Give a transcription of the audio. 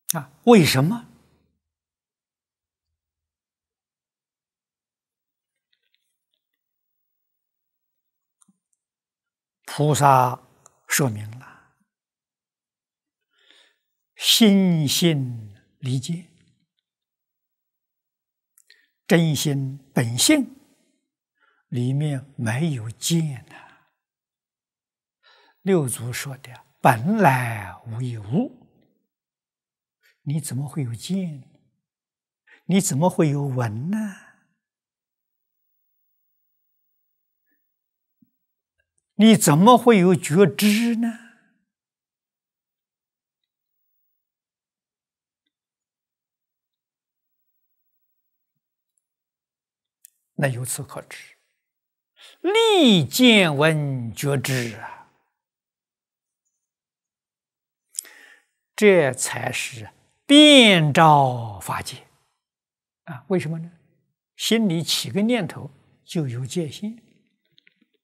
为什么？菩萨说明了，心性离见，真心本性里面没有见呐。六祖说的本来无一物，你怎么会有见？你怎么会有闻呢？你怎么会有觉知呢？那由此可知，立见闻觉知啊，这才是遍照法界啊！为什么呢？心里起个念头就有见性，